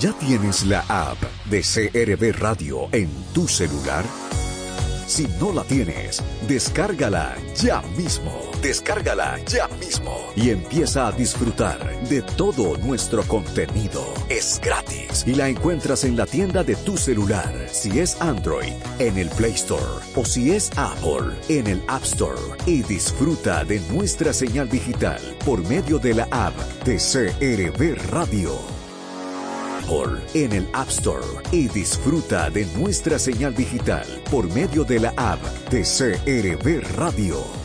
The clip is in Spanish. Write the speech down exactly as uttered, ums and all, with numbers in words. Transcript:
¿Ya tienes la app de C R V Radio en tu celular? Si no la tienes, descárgala ya mismo. Descárgala ya mismo y empieza a disfrutar de todo nuestro contenido. Es gratis y la encuentras en la tienda de tu celular. Si es Android, en el Play Store, o si es Apple, en el App Store. Y disfruta de nuestra señal digital por medio de la app de C R V Radio. En el App Store y disfruta de nuestra señal digital por medio de la app de C R V Radio.